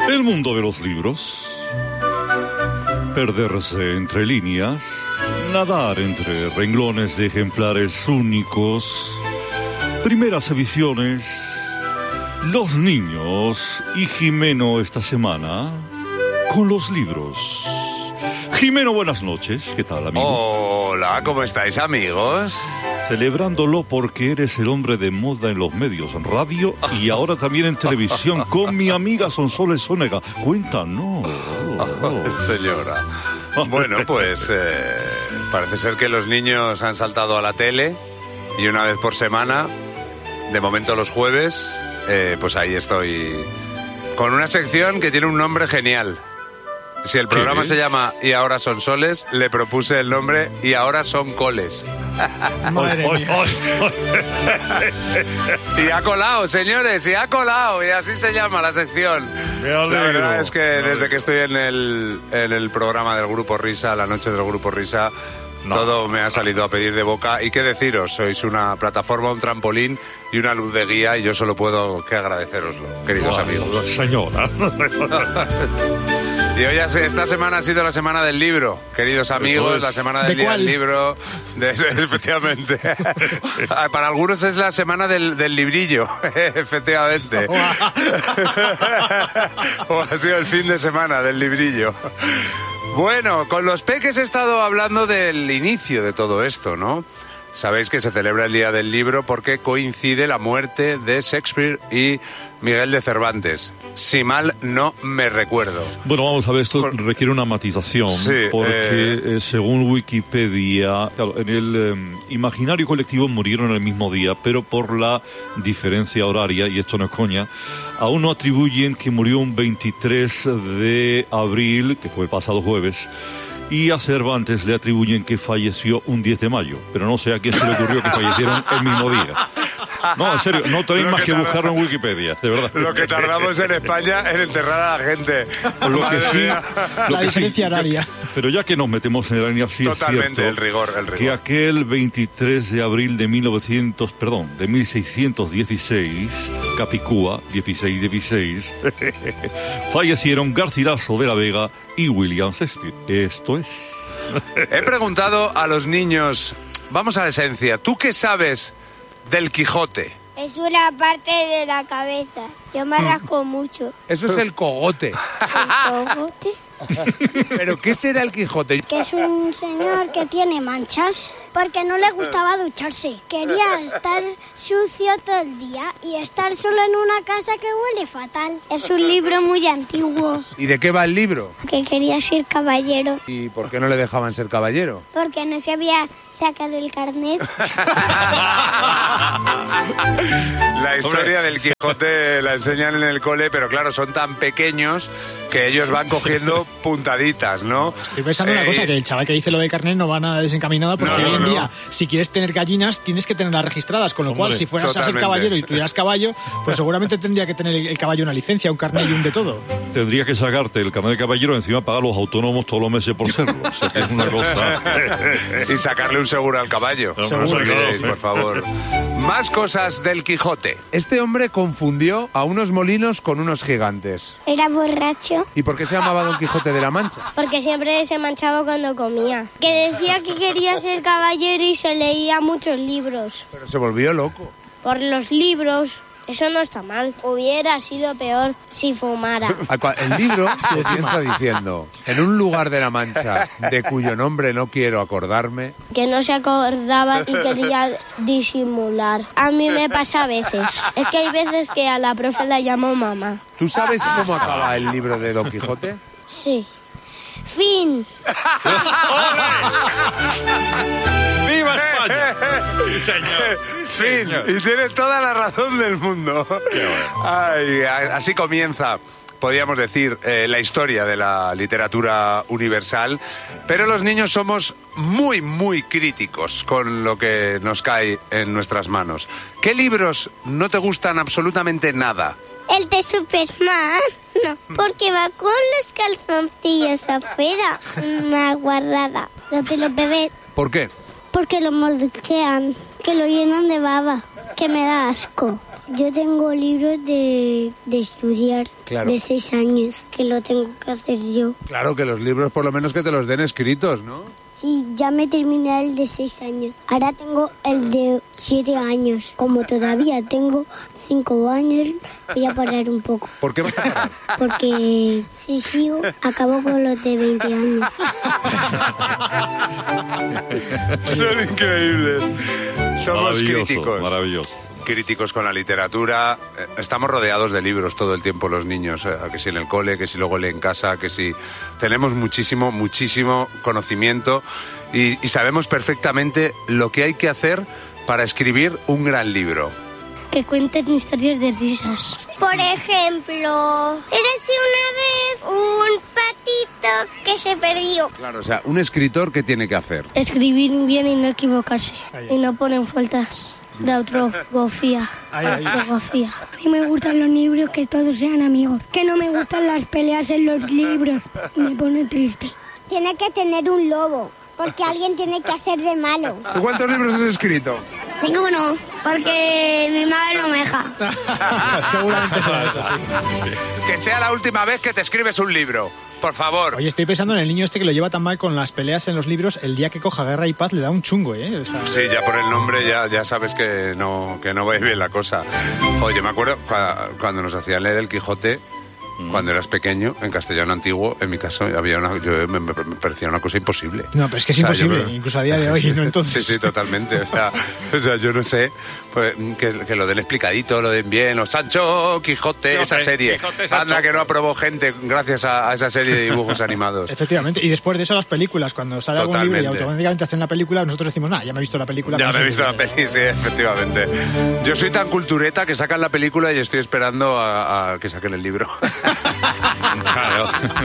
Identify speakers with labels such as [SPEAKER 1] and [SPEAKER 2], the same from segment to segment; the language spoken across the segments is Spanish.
[SPEAKER 1] El mundo de los libros. Perderse entre líneas, nadar entre renglones de ejemplares únicos, primeras ediciones, los niños y Jimeno esta semana con los libros. Jimeno, buenas noches. ¿Qué tal, amigo?
[SPEAKER 2] Hola, ¿cómo estáis, amigos?
[SPEAKER 1] Celebrándolo porque eres el hombre de moda en los medios, en radio y ahora también en televisión con mi amiga Sonsoles Zónega. Cuéntanos.
[SPEAKER 2] Señora. Bueno, pues parece ser que los niños han saltado a la tele y una vez por semana, de momento los jueves, pues ahí estoy con una sección que tiene un nombre genial. Si el programa se llama Y ahora son soles, le propuse el nombre Y ahora son coles.
[SPEAKER 3] Madre mía.
[SPEAKER 2] Y ha colado, señores, y ha colado, y así se llama la sección. La verdad es que desde que estoy en el programa del Grupo Risa, la noche del Grupo Risa, todo me ha salido a pedir de boca. Y qué deciros, sois una plataforma, un trampolín y una luz de guía, y yo solo puedo que agradeceroslo, queridos amigos.
[SPEAKER 1] Señora.
[SPEAKER 2] Y hoy, esta semana ha sido la semana del libro, queridos amigos, la semana del día del libro, efectivamente. Para algunos es la semana del librillo, efectivamente. O ha sido el fin de semana del librillo. Bueno, con los peques he estado hablando del inicio de todo esto, ¿no? Sabéis que se celebra el Día del Libro porque coincide la muerte de Shakespeare y Miguel de Cervantes. Si mal no me recuerdo.
[SPEAKER 1] Bueno, vamos a ver, esto requiere una matización, porque según Wikipedia, claro, en el imaginario colectivo murieron el mismo día, pero por la diferencia horaria, y esto no es coña, a uno atribuyen que murió un 23 de abril, que fue el pasado jueves, y a Cervantes le atribuyen que falleció un 10 de mayo, pero no sé a quién se le ocurrió que fallecieron el mismo día. No, en serio, no tenéis más que buscarlo en Wikipedia, de verdad.
[SPEAKER 2] Lo que tardamos en España en enterrar a la gente.
[SPEAKER 1] Lo que sí,
[SPEAKER 3] la diferencia horaria.
[SPEAKER 1] Pero ya que nos metemos en el año, sí
[SPEAKER 2] totalmente,
[SPEAKER 1] es cierto
[SPEAKER 2] el rigor.
[SPEAKER 1] Que aquel 23 de abril de 1616, Capicúa, 1616, fallecieron Garcilaso de la Vega y William Shakespeare. Esto es.
[SPEAKER 2] He preguntado a los niños, vamos a la esencia, ¿tú qué sabes del Quijote?
[SPEAKER 4] Es una parte de la cabeza. Yo me rasco mucho.
[SPEAKER 5] Eso es el cogote.
[SPEAKER 4] ¿El cogote?
[SPEAKER 5] ¿Pero qué será el Quijote?
[SPEAKER 4] Que es un señor que tiene manchas porque no le gustaba ducharse. Quería estar sucio todo el día y estar solo en una casa que huele fatal. Es un libro muy antiguo.
[SPEAKER 5] ¿Y de qué va el libro?
[SPEAKER 4] Que quería ser caballero.
[SPEAKER 5] ¿Y por qué no le dejaban ser caballero?
[SPEAKER 4] Porque no se había sacado el carnet.
[SPEAKER 2] La historia del Quijote la enseñan en el cole, pero claro, son tan pequeños que ellos van cogiendo puntaditas, ¿no?
[SPEAKER 3] Estoy pensando una cosa, que el chaval que dice lo de carnet no va nada desencaminado, porque hoy en día, si quieres tener gallinas, tienes que tenerlas registradas, con lo cual, si fueras a ser caballero y tuvieras caballo, pues seguramente tendría que tener el caballo una licencia, un carnet y un de todo.
[SPEAKER 1] Tendría que sacarte el carnet de caballero y encima pagar los autónomos todos los meses por serlo. O sea, que es una cosa...
[SPEAKER 2] Y sacarle un seguro al caballo. No os olvidéis, por favor. Más cosas del Quijote.
[SPEAKER 5] Este hombre confundió a unos molinos con unos gigantes.
[SPEAKER 4] Era borracho.
[SPEAKER 5] ¿Y por qué se llamaba Don Quijote de la Mancha?
[SPEAKER 4] Porque siempre se manchaba cuando comía. Que decía que quería ser caballero y se leía muchos libros.
[SPEAKER 5] Pero se volvió loco.
[SPEAKER 4] Por los libros. Eso no está mal. Hubiera sido peor si fumara.
[SPEAKER 5] El libro comienza diciendo: en un lugar de la Mancha de cuyo nombre no quiero acordarme.
[SPEAKER 4] Que no se acordaba y quería disimular. A mí me pasa a veces. Es que hay veces que a la profe la llamo mamá.
[SPEAKER 5] ¿Tú sabes cómo acaba el libro de Don Quijote?
[SPEAKER 4] Sí. Fin.
[SPEAKER 1] ¡Viva España!
[SPEAKER 2] Sí, señor. Fin. Y tiene toda la razón del mundo. Ay, así comienza, podríamos decir, la historia de la literatura universal. Pero los niños somos muy, muy críticos con lo que nos cae en nuestras manos. ¿Qué libros no te gustan absolutamente nada?
[SPEAKER 4] El de Superman. No, porque va con los calzoncillos afuera. Una guarrada. Los de los bebés.
[SPEAKER 5] ¿Por qué?
[SPEAKER 4] Porque lo mordisquean, que lo llenan de baba, que me da asco. Yo tengo libros de estudiar,
[SPEAKER 5] claro,
[SPEAKER 4] de 6 años, que lo tengo que hacer yo.
[SPEAKER 5] Claro, que los libros por lo menos que te los den escritos, ¿no?
[SPEAKER 4] Sí, ya me terminé el de 6 años. Ahora tengo el de 7 años. Como todavía tengo 5 años, voy a parar un poco.
[SPEAKER 5] ¿Por qué vas a parar?
[SPEAKER 4] Porque si sigo, acabo con los de 20 años.
[SPEAKER 2] Son increíbles. Somos críticos.
[SPEAKER 1] Maravilloso.
[SPEAKER 2] Críticos con la literatura. Estamos rodeados de libros todo el tiempo los niños, que si en el cole, que si luego leen en casa, que si... Tenemos muchísimo conocimiento y sabemos perfectamente lo que hay que hacer para escribir un gran libro.
[SPEAKER 4] Que cuenten historias de risas. Por ejemplo, érase una vez un patito que se perdió.
[SPEAKER 5] Claro, o sea, un escritor, ¿qué tiene que hacer?
[SPEAKER 4] Escribir bien y no equivocarse. Y no poner faltas de ortografía. Ortografía. A mí me gustan los libros que todos sean amigos. Que no me gustan las peleas en los libros. Me pone triste. Tiene que tener un lobo, porque alguien tiene que hacer de malo.
[SPEAKER 5] ¿Tú cuántos libros has escrito?
[SPEAKER 4] Ninguno, porque mi madre no me deja.
[SPEAKER 3] Seguramente será eso, sí.
[SPEAKER 2] Que sea la última vez que te escribes un libro, por favor.
[SPEAKER 3] Oye, estoy pensando en el niño este que lo lleva tan mal con las peleas en los libros. El día que coja Guerra y Paz le da un chungo, ¿eh? O sea...
[SPEAKER 2] Sí, ya por el nombre ya sabes que no va a ir bien la cosa. Oye, me acuerdo cuando nos hacían leer el Quijote, cuando eras pequeño, en castellano antiguo, en mi caso, me parecía una cosa imposible.
[SPEAKER 3] No, pero es que es imposible, incluso a día de hoy, ¿no? Entonces...
[SPEAKER 2] Sí, totalmente. O sea, yo no sé, pues, que lo den explicadito, lo den bien, los Sancho, Quijote, esa serie. Anda, que no aprobó gente gracias a esa serie de dibujos animados.
[SPEAKER 3] Efectivamente, y después de eso las películas, cuando sale algún libro y automáticamente hacen la película, nosotros decimos, ya me he visto la película.
[SPEAKER 2] Ya me he visto la peli, sí, efectivamente. Yo soy tan cultureta que sacan la película y estoy esperando a que saquen el libro. Claro.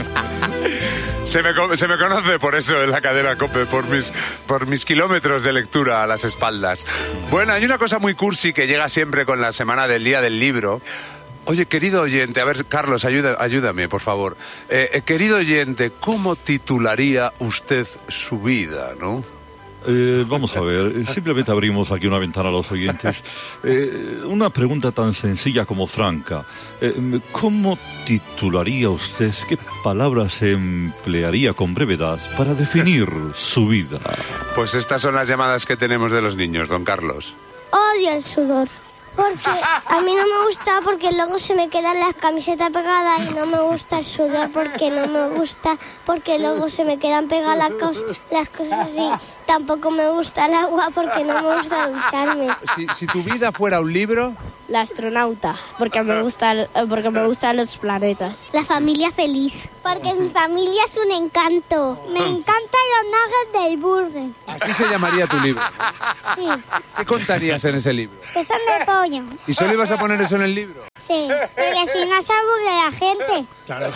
[SPEAKER 2] Se me conoce por eso en la cadena COPE, por mis kilómetros de lectura a las espaldas. Bueno, hay una cosa muy cursi que llega siempre con la semana del Día del Libro. Oye, querido oyente, a ver, Carlos, ayúdame, por favor. Querido oyente, ¿cómo titularía usted su vida, no?
[SPEAKER 1] Vamos a ver, simplemente abrimos aquí una ventana a los oyentes. Una pregunta tan sencilla como franca. ¿Cómo titularía usted, qué palabras emplearía con brevedad para definir su vida?
[SPEAKER 2] Pues estas son las llamadas que tenemos de los niños, don Carlos.
[SPEAKER 4] Odio el sudor. Porque a mí no me gusta, porque luego se me quedan las camisetas pegadas, y no me gusta el sudor porque no me gusta, porque luego se me quedan pegadas las cosas así. Tampoco me gusta el agua porque no me gusta ducharme.
[SPEAKER 5] Si tu vida fuera un libro...
[SPEAKER 6] La astronauta, porque me gustan los planetas.
[SPEAKER 4] La familia feliz, porque mi familia es un encanto. Me encantan los nuggets del burger.
[SPEAKER 5] Así se llamaría tu libro.
[SPEAKER 4] Sí.
[SPEAKER 5] ¿Qué contarías en ese libro?
[SPEAKER 4] Que son de pollo.
[SPEAKER 5] ¿Y solo ibas a poner eso en el libro?
[SPEAKER 4] Sí, porque si no se aburre la gente.
[SPEAKER 3] Claro.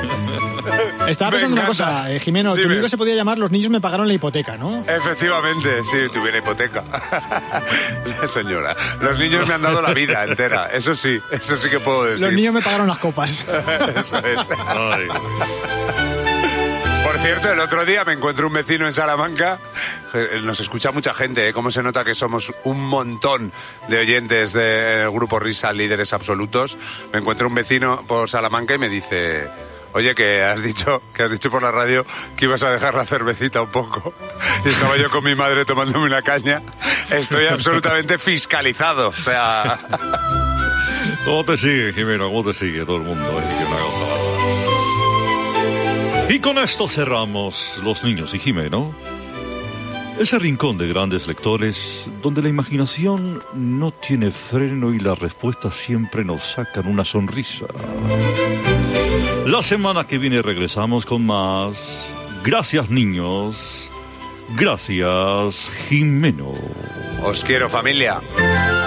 [SPEAKER 3] Estaba pensando una cosa, Jimeno.
[SPEAKER 2] Dime.
[SPEAKER 3] Tu libro se podía llamar Los niños me pagaron la hipoteca, ¿no?
[SPEAKER 2] Efectivamente, sí, tuviera hipoteca. La señora. Los niños me han dado la vida entera. Eso sí que puedo decir.
[SPEAKER 3] Los niños me pagaron las copas.
[SPEAKER 2] Eso es. Por cierto, el otro día me encontré un vecino en Salamanca. Nos escucha mucha gente, ¿eh? Cómo se nota que somos un montón de oyentes del grupo Risa, líderes absolutos. Me encontré un vecino por Salamanca y me dice... Oye, que has dicho por la radio que ibas a dejar la cervecita un poco. Y estaba yo con mi madre tomándome una caña. Estoy absolutamente fiscalizado, o sea...
[SPEAKER 1] ¿Cómo te sigue, Jimeno? ¿Cómo te sigue todo el mundo? Y con esto cerramos Los Niños y Jimeno. Ese rincón de grandes lectores donde la imaginación no tiene freno y las respuestas siempre nos sacan una sonrisa. La semana que viene regresamos con más. Gracias, niños. Gracias, Jimeno.
[SPEAKER 2] Os quiero, familia.